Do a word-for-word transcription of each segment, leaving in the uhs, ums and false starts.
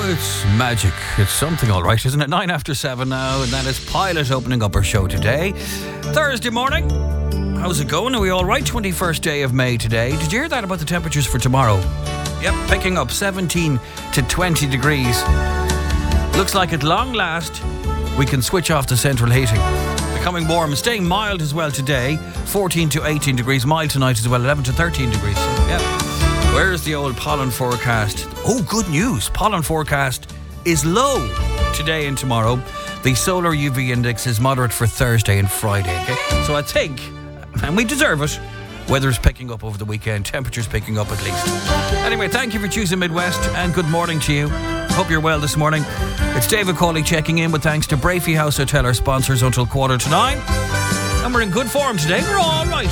it's magic. It's something all right, isn't it? Nine after seven now, and that is Pilot opening up our show today. Thursday morning. How's it going? Are we all right? twenty-first day of May today. Did you hear that about the temperatures for tomorrow? Yep, picking up seventeen to twenty degrees. Looks like at long last, we can switch off the central heating. Becoming warm, staying mild as well today. fourteen to eighteen degrees. Mild tonight as well, eleven to thirteen degrees. Yep. Where's the old pollen forecast? Oh, good news. Pollen forecast is low today and tomorrow. The solar U V index is moderate for Thursday and Friday. Okay? So I think, and we deserve it, weather's picking up over the weekend. Temperatures picking up at least. Anyway, thank you for choosing Midwest and good morning to you. Hope you're well this morning. It's David Cawley checking in with thanks to Brafey House Hotel, our sponsors, until quarter to nine. And we're in good form today. We're all right.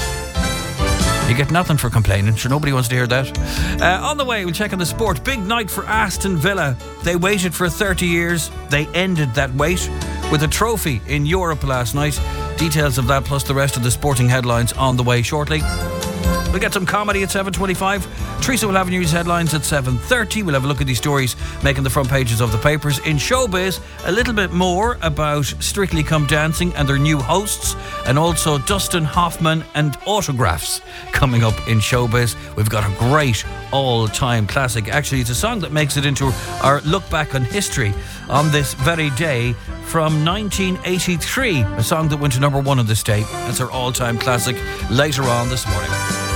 You get nothing for complaining. Sure, nobody wants to hear that. Uh, on the way, we'll check on the sport. Big night for Aston Villa. They waited for thirty years. They ended that wait with a trophy in Europe last night. Details of that plus the rest of the sporting headlines on the way shortly. We'll get some comedy at seven twenty-five. Teresa will have news headlines at seven thirty. We'll have a look at these stories making the front pages of the papers. In showbiz, a little bit more about Strictly Come Dancing and their new hosts, and also Dustin Hoffman and autographs coming up in showbiz. We've got a great all-time classic. Actually, it's a song that makes it into our look back on history on this very day from nineteen eighty-three, a song that went to number one on this day. That's our all-time classic later on this morning.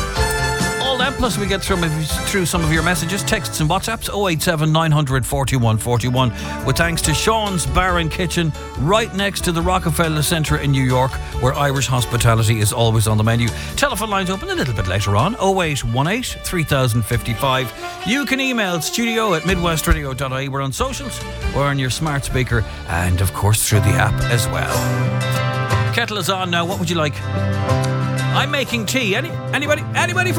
That, plus we get through, through some of your messages, texts and WhatsApps. oh eight seven nine hundred forty-one forty-one, with thanks to Sean's Bar and Kitchen, right next to the Rockefeller Centre in New York, where Irish hospitality is always on the menu. Telephone lines open a little bit later on, oh eight one eight three thousand fifty-five. You can email studio at midwestradio dot I E. We're on socials, we're on your smart speaker, and of course through the app as well. Kettle is on now. What would you like? I'm making tea. Any anybody? Anybody for